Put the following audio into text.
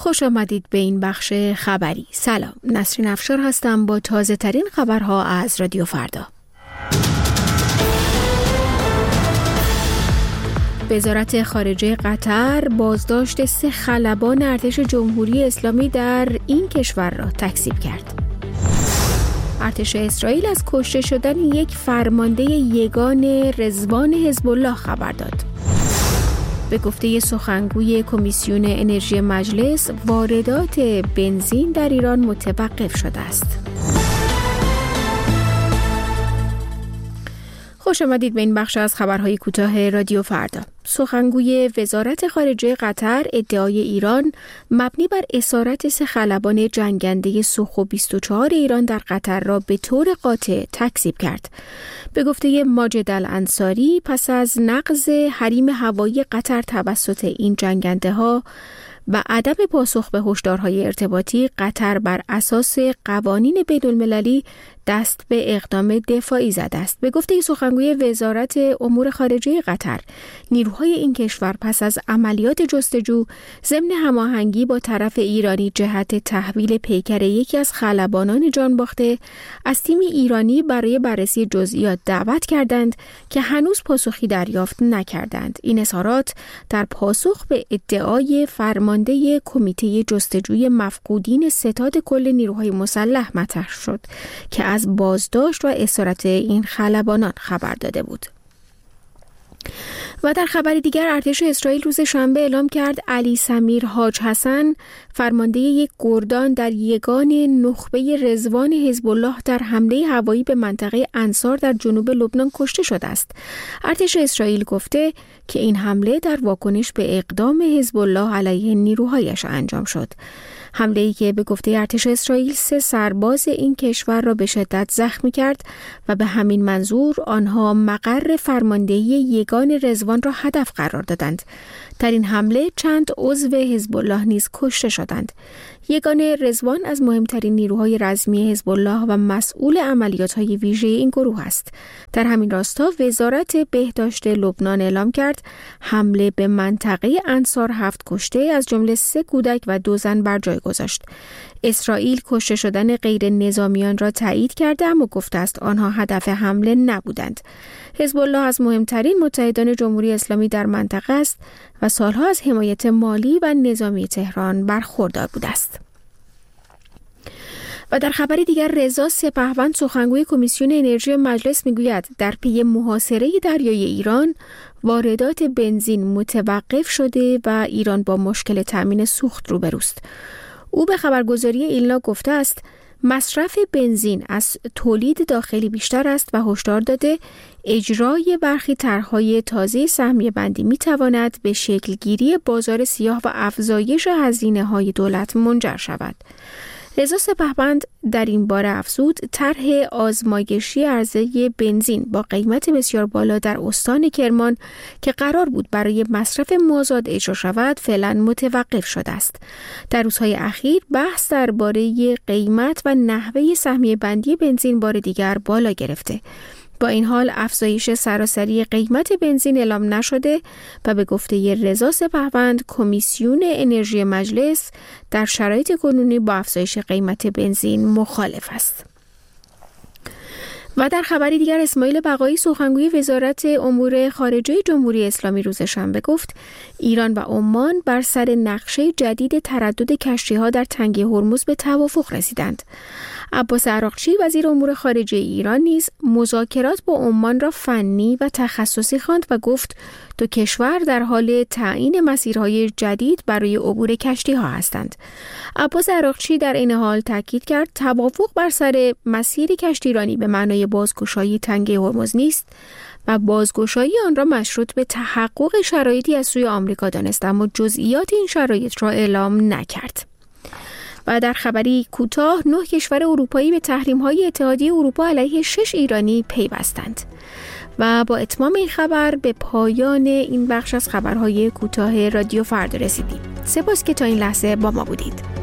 خوش آمدید به این بخش خبری. سلام، نسرین افشار هستم با تازه ترین خبرها از رادیو فردا. وزارت خارجه قطر بازداشت 3 خلبان ارتش جمهوری اسلامی در این کشور را تکذیب کرد. ارتش اسرائیل از کشته شدن یک فرمانده یگان رضوان حزب الله خبر داد. به گفته سخنگوی کمیسیون انرژی مجلس، واردات بنزین در ایران متوقف شده است. خوش آمدید به این بخش از خبرهای کوتاه رادیو فردا. سخنگوی وزارت خارجه قطر ادعای ایران مبنی بر اسارت 3 خلبان جنگنده سوخو 24 ایران در قطر را به طور قاطع تکذیب کرد. به گفته ماجد الانصاری، پس از نقض حریم هوایی قطر توسط این جنگنده ها و عدم پاسخ به هشدارهای ارتباطی، قطر بر اساس قوانین بین‌المللی دست به اقدام دفاعی زده است. به گفته سخنگوی وزارت امور خارجه قطر، نیروهای این کشور پس از عملیات جستجو ضمن هماهنگی با طرف ایرانی جهت تحویل پیکر یکی از خلبانان جانباخته از تیم ایرانی برای بررسی جزئیات دعوت کردند که هنوز پاسخی دریافت نکردند. این اظهارات در پاسخ به ادعای فرمانده کمیته جستجوی مفقودین ستاد کل نیروهای مسلح مطرح شد که از بازداشت و اسارت این خلبانان خبر داده بود. و در خبر دیگر، ارتش اسرائیل روز شنبه اعلام کرد علی سمیر حاج حسن، فرمانده یک گردان در یگان نخبه رضوان حزب الله، در حمله هوایی به منطقه انصار در جنوب لبنان کشته شده است. ارتش اسرائیل گفته که این حمله در واکنش به اقدام حزب الله علیه نیروهایش انجام شد. حمله‌ای که به گفته ارتش اسرائیل 3 سرباز این کشور را به شدت زخمی کرد و به همین منظور آنها مقر فرماندهی یگان رضوان را هدف قرار دادند. در این حمله چند عضو حزب الله نیز کشته شدند. یگان رضوان از مهمترین نیروهای رزمی حزب الله و مسئول عملیات‌های ویژه این گروه است. در همین راستا وزارت بهداشت لبنان اعلام کرد حمله به منطقه انصار 7 کشته از جمله 3 کودک و 2 زن بر جای گذاشت. اسرائیل کشته شدن غیر نظامیان را تایید کرده، اما گفته است آنها هدف حمله نبودند. حزب الله از مهمترین متحدان جمهوری اسلامی در منطقه است و سالها از حمایت مالی و نظامی تهران برخوردار بوده است. و در خبر دیگر، رضا سپهبند، سخنگوی کمیسیون انرژی مجلس، میگوید در پی محاصره دریایی ایران واردات بنزین متوقف شده و ایران با مشکل تامین سوخت روبروست. او به خبرگزاری ایلنا گفته است مصرف بنزین از تولید داخلی بیشتر است و هشدار داده اجرای برخی طرح‌های تازه سهمیه بندی می‌تواند به شکلگیری بازار سیاه و افزایش هزینه‌های دولت منجر شود. رضا سپهبند در این باره افزود طرح آزمایشی عرضه بنزین با قیمت بسیار بالا در استان کرمان که قرار بود برای مصرف مازاد اجرا شود فعلا متوقف شده است. در روزهای اخیر بحث درباره قیمت و نحوه سهمیه بندی بنزین بار دیگر بالا گرفته. با این حال افزایش سراسری قیمت بنزین اعلام نشده و به گفته رضا سپهبند کمیسیون انرژی مجلس در شرایط کنونی با افزایش قیمت بنزین مخالف است. و در خبری دیگر، اسماعیل بقایی، سخنگوی وزارت امور خارجه جمهوری اسلامی، روز شنبه گفت ایران و عمان بر سر نقشه جدید تردد کشتی‌ها در تنگه هرمز به توافق رسیدند. عباس عراقچی، وزیر امور خارجه ایران، نیز مذاکرات با عمان را فنی و تخصصی خواند و گفت 2 کشور در حال تعیین مسیرهای جدید برای عبور کشتی‌ها هستند. عباس عراقچی در این حال تاکید کرد توافق بر سر مسیر کشتیرانی به معنای بازگشایی تنگه هرمز نیست و بازگشایی آن را مشروط به تحقق شرایطی از سوی آمریکا دانست، اما جزئیات این شرایط را اعلام نکرد. و در خبری کوتاه، 9 کشور اروپایی به تحریم‌های اتحادیه اروپا علیه 6 ایرانی پیوستند. و با اتمام این خبر به پایان این بخش از خبرهای کوتاه رادیو فردا رسیدیم. سپاس که تا این لحظه با ما بودید.